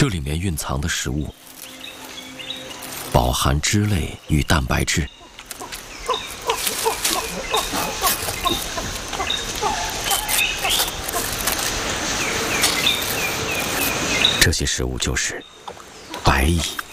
这里面蕴藏的食物饱含脂类与蛋白质。这些食物就是白蚁。